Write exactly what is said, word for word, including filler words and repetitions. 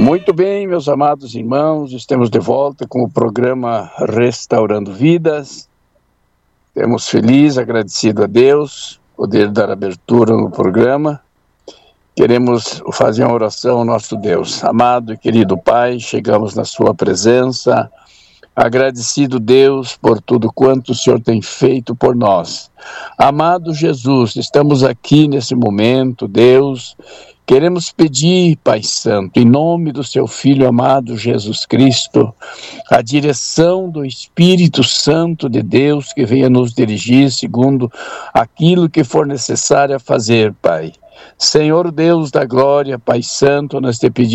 Muito bem, meus amados irmãos, estamos de volta com o programa Restaurando Vidas. Temos feliz, agradecido a Deus, poder dar abertura no programa. Queremos fazer uma oração ao nosso Deus. Amado e querido Pai, chegamos na sua presença, agradecido Deus por tudo quanto o Senhor tem feito por nós. Amado Jesus, estamos aqui nesse momento, Deus. Queremos pedir, Pai Santo, em nome do seu Filho amado Jesus Cristo, a direção do Espírito Santo de Deus que venha nos dirigir segundo aquilo que for necessário fazer, Pai. Senhor Deus da glória, Pai Santo, nós te pedimos